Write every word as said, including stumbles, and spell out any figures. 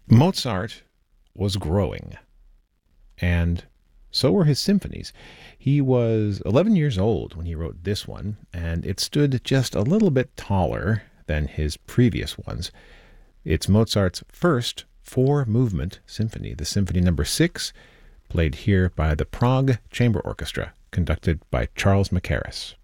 Mozart was growing, and so were his symphonies. He was eleven years old when he wrote this one, and it stood just a little bit taller than his previous ones. It's Mozart's first four-movement symphony, the Symphony Number Six, played here by the Prague Chamber Orchestra, conducted by Charles Mackerras.